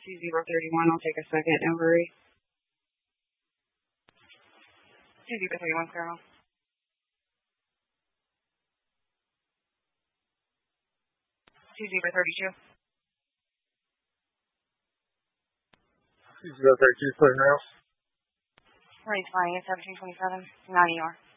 2031, I'll take a second, Overy. 2031, Colonel. 2032. 2032, clear now. Marine flying at 1727, 9 ER.